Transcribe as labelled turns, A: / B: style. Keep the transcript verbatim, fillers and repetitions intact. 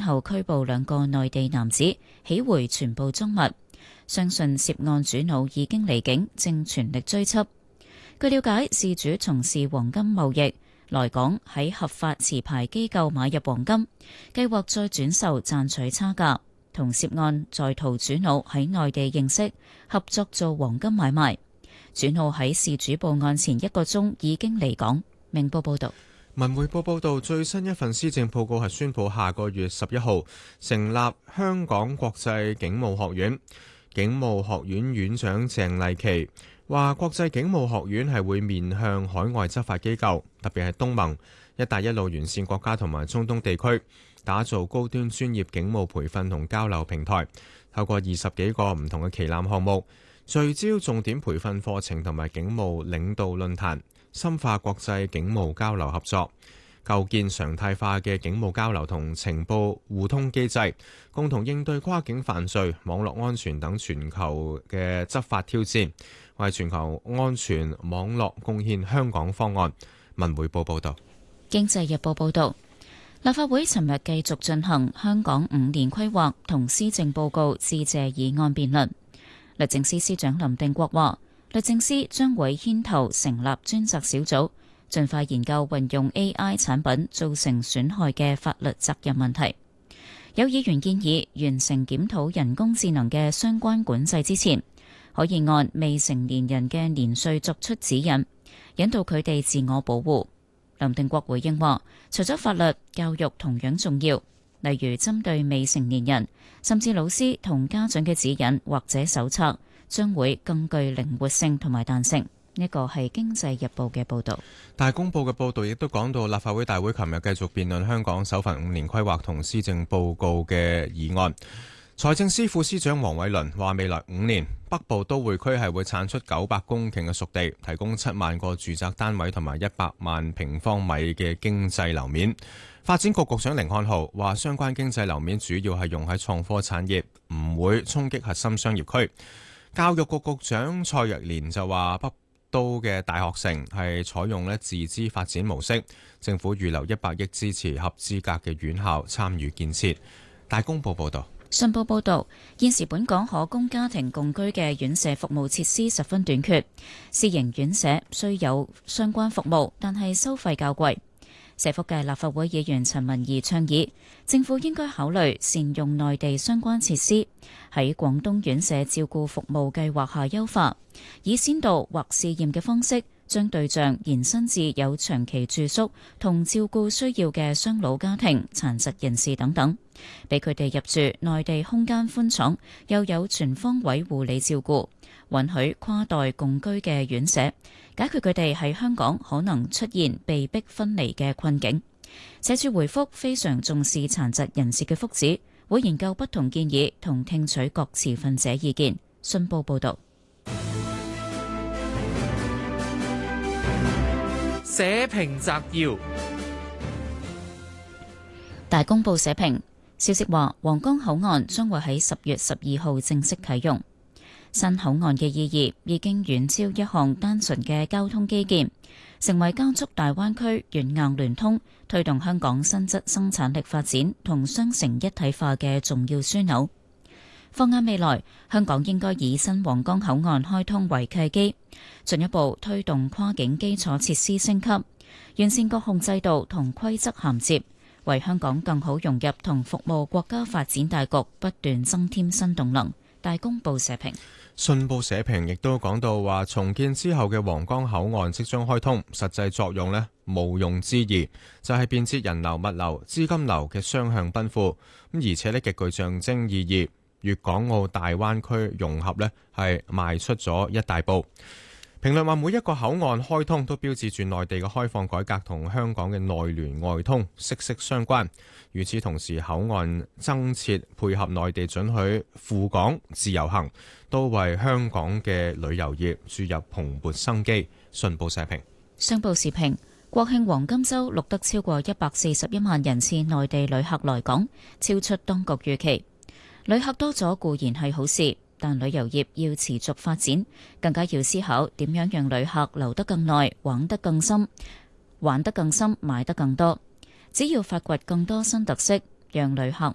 A: 後拘捕兩個內地男子，起回全部贓物。相信涉案主腦已經離境，正全力追緝。據了解，事主從事黃金貿易，來港喺合法持牌機構買入黃金，計劃再轉售賺取差價。同涉案在逃主腦喺內地認識，合作做黃金買賣。主腦喺事主報案前一個鐘已經離港。明報報道。
B: 文匯報報道，最新一份施政報告係宣布下個月十一號成立香港國際警務學院。警務學院院長鄭麗琪話，國際警務學院係會面向海外執法機構，特別係東盟、一帶一路沿線國家同埋中東地區，打造高端專業警務培訓同交流平台。透過二十幾個唔同嘅旗艦項目，聚焦重點培訓課程同埋警務領導論壇，深化國際警務交流合作，構建常態化嘅警務交流同情報互通機制，共同應對跨境犯罪、網絡安全等全球嘅執法挑戰，為全球安全網絡貢獻香港方案。文匯報報道。
A: 經濟日報報道，立法會尋日繼續進行香港五年規劃同施政報告致謝議案辯論。律政司司長林定國話，律政司將會牽頭成立專責小組，盡快研究運用 A I 產品造成損害嘅法律責任問題。有議員建議完成檢討人工智能嘅相關管制之前，可以按未成年人嘅年歲作出指引，引導佢哋自我保護。林定國回應話，除咗法律，教育同樣重要，例如針對未成年人，甚至老師同家長嘅指引或者手冊，將會更具靈活性同埋彈性。呢個係《經濟日報》嘅報導。
B: 大公報嘅報導亦都講到，立法會大會琴日繼續辯論香港首份五年規劃同施政報告嘅議案。財政司副司長黃偉綸話，未來五年北部都會區係會產出九百公頃嘅熟地，提供七萬個住宅單位同埋一百萬平方米嘅經濟樓面。發展局局長甯漢豪話，相關經濟樓面主要係用喺創科產業，唔會衝擊核心商業區。教育局局長蔡若蓮就話，北都嘅大學城係採用咧自資發展模式，政府預留一百億支持合資格嘅院校參與建設。大公報報道。
A: 信報報導，現時本港可供家庭共居嘅院舍服務設施十分短缺，私營院舍雖有相關服務，但係收費較貴。社福界立法會議員陳文儀倡議，政府應該考慮善用內地相關設施，喺廣東院舍照顧服務計劃下優化，以先導或試驗嘅方式，將對象延伸至有長期住宿同照顧需要嘅雙老家庭、殘疾人士等等，俾佢哋入住內地空間寬敞又有全方位護理照顧，允許跨代共居嘅院舍，解決佢哋喺香港可能出現被逼分離嘅困境。社署回覆非常重視殘疾人士嘅福祉，會研究不同建議同聽取各持份者意見。信報報道。
C: 社評摘要。
A: 大公報社評，消息話皇崗口岸將會喺十月十二號正式啟用。新口岸嘅意義已經遠超一項單純嘅交通基建，成為加速大灣區軟硬聯通、推動香港新質生產力發展同雙城一體化嘅重要樞紐。放眼未來，香港應該以新皇崗口岸開通為契機，進一步推動跨境基礎設施升級，完善各項制度同規則銜接，為香港更好融入同服務國家發展大局不斷增添新動能。大公報社評。
B: 信報社評亦都講到話，重建之後嘅皇崗口岸即將開通，實際作用呢，毋庸置疑，就係便捷人流、物流、資金流嘅雙向奔赴，咁而且呢極具象徵意義。粵港澳大灣區融合呢係邁出咗一大步。評論話，每一個口岸開通都標誌住內地嘅開放改革同香港嘅內聯外通息息相關。與此同時，口岸增設配合內地准許赴港自由行，都為香港嘅旅遊業注入蓬勃生機。信報社評。
A: 商報時評，國慶黃金週錄得超過一百四十一萬人次內地旅客來港，超出當局預期。旅客多咗固然係好事，但旅遊業要持續發展，更加要思考點樣讓旅客留得更耐、玩得更深、玩得更深、買得更多。只要發掘更多新特色，讓旅客